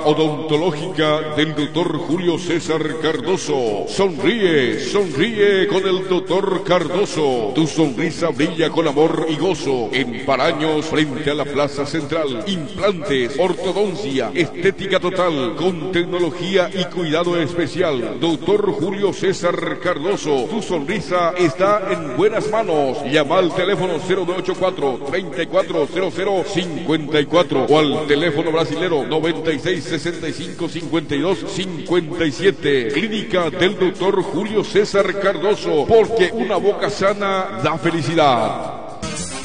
odontológica del Dr. Julio César Cardoso. Sonríe, sonríe con el Dr. Cardoso. Tu sonrisa brilla con amor y gozo. En Paraños, frente a la Plaza Central. Implantes, ortodoncia, estética total, con tecnología y cuidado especial. Dr. Julio César Cardoso. Tu sonrisa está en buenas manos. Llama al teléfono 0984-340054 o al teléfono brasilero 96655257. Clínica del Dr. Julio César Cardoso, porque una boca sana da felicidad.